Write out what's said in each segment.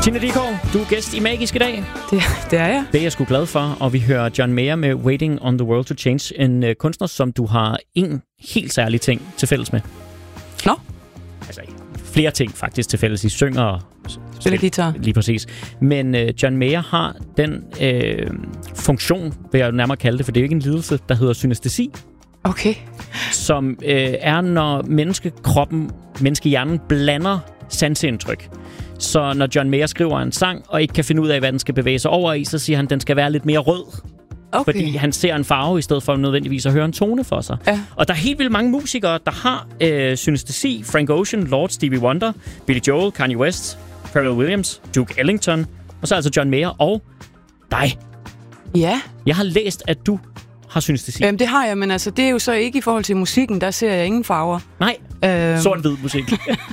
Tina Dickow, du er gæst i Magisk i dag. Det er jeg. Det er jeg sgu glad for, og vi hører John Mayer med Waiting on the World to Change. En kunstner, som du har en helt særlig ting til fælles med. Nå? Altså, flere ting faktisk til fælles. I synger og spiller guitar. Lige præcis. Men John Mayer har den funktion, vil jeg nærmere kalde det, for det er jo ikke en lidelse, der hedder synestesi. Okay. Som er, når menneskehjernen blander sanseindtryk. Så når John Mayer skriver en sang, og ikke kan finde ud af, hvad den skal bevæge sig over i, så siger han, at den skal være lidt mere rød. Okay. Fordi han ser en farve, i stedet for nødvendigvis at høre en tone for sig. Ja. Og der er helt vildt mange musikere, der har synestesi. Frank Ocean, Lord, Stevie Wonder, Billy Joel, Kanye West, Pharrell Williams, Duke Ellington, og så altså John Mayer og dig. Ja. Jeg har læst, at du har synestesi. Det har jeg, men altså, det er jo så ikke i forhold til musikken. Der ser jeg ingen farver. Nej, sort-hvid musik.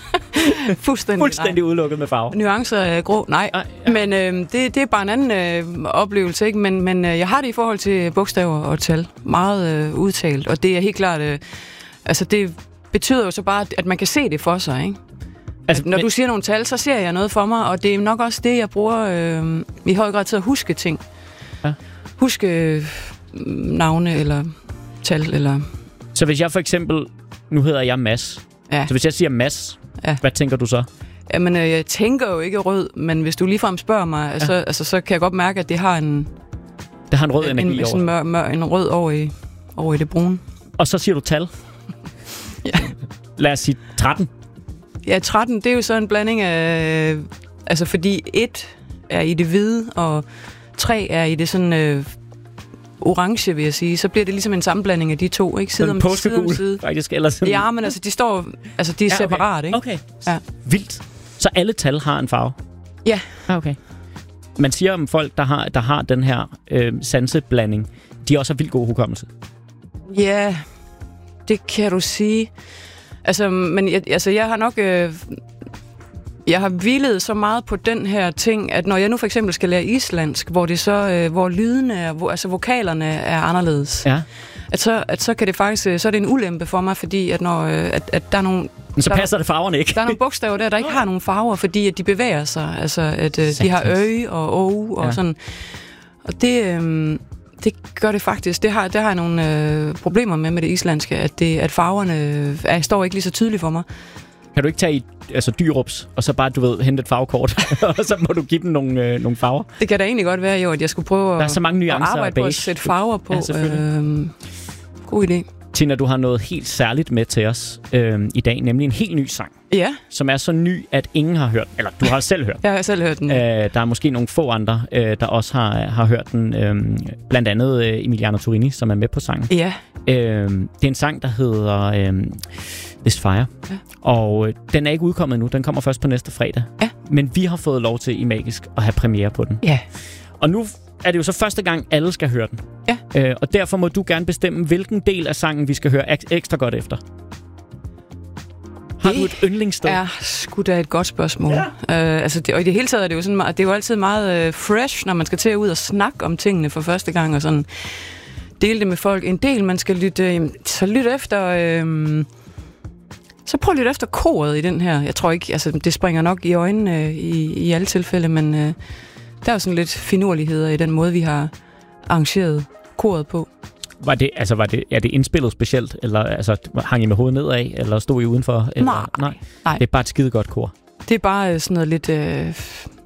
Fuldstændig udelukket med farver. Nuancer er grå. Nej, ja. Men det er bare en anden oplevelse, ikke? Men jeg har det i forhold til bogstaver og tal. Meget udtalt. Og det er helt klart... altså, det betyder jo så bare, at man kan se det for sig, ikke? Altså, når du siger nogle tal, så ser jeg noget for mig, og det er nok også det, jeg bruger i høj grad til at huske ting. Ja. Huske navne eller tal eller... Så hvis jeg for eksempel... Nu hedder jeg Mads. Ja. Så hvis jeg siger Mads, hvad tænker du så? Jamen, jeg tænker jo ikke rød, men hvis du ligefrem spørger mig, så kan jeg godt mærke, at det har en... Det har en rød energi over. En rød over i det brune. Og så siger du tal? Ja. Lad os sige 13. Ja, 13, det er jo så en blanding af... Altså, fordi 1 er i det hvide, og 3 er i det sådan... orange, vil jeg sige, så bliver det ligesom en sammenblanding af de to, ikke? Side om side. Faktisk, eller sådan. Ja, men altså, de står... Altså, de er separat, ikke? Okay. Ja. Vildt. Så alle tal har en farve? Ja. Okay. Man siger om folk, der har den her sanseblanding, de også har vildt god hukommelse. Ja, det kan du sige. Altså, men jeg har nok... Jeg har hvilet så meget på den her ting, at når jeg nu for eksempel skal lære islandsk, hvor det så, hvor lydene, altså vokalerne er anderledes, at så kan det faktisk, så er det en ulempe for mig, fordi at når at der er nogle, men så passer det farverne ikke. Der er nogle bogstaver der ikke har nogen farver, fordi at de bevæger sig, altså at de har øje og og sådan, og det gør det faktisk. Det har jeg nogle problemer med det islandske, at farverne står ikke lige så tydeligt for mig. Kan du ikke tage i Dyrups, og så bare, hente et farvekort, og så må du give dem nogle farver? Det kan da egentlig godt være, jo, at jeg skulle prøve der er så mange nuancer at arbejde på at sætte farver på. Ja, god idé. Tina, du har noget helt særligt med til os i dag, nemlig en helt ny sang. Ja. Som er så ny, at ingen har hørt. Eller du har selv hørt. Jeg har selv hørt den. Der er måske nogle få andre, der også har hørt den. Blandt andet Emiliano Torrini, som er med på sangen. Ja. Det er en sang, der hedder This Fire. Ja. Og den er ikke udkommet nu. Den kommer først på næste fredag. Ja. Men vi har fået lov til i Magisk at have premiere på den. Ja. Og nu er det jo så første gang, alle skal høre den. Ja. Og derfor må du gerne bestemme, hvilken del af sangen, vi skal høre ekstra godt efter. Har du et yndlingssted? Det er sgu da et godt spørgsmål. Ja. Og i det hele taget er det jo sådan, det er jo altid meget fresh, når man skal til ud og snakke om tingene for første gang, og sådan dele det med folk. En del, man skal lytte, så lyt efter... Så prøv at lytte efter koret i den her. Jeg tror ikke, altså det springer nok i øjnene i alle tilfælde, men der er jo sådan lidt finurligheder i den måde, vi har arrangeret koret på. Er det indspillet specielt, eller hang I med hovedet nedad, eller stod I udenfor? Eller? Nej. Det er bare et skide godt kor. Det er bare sådan noget lidt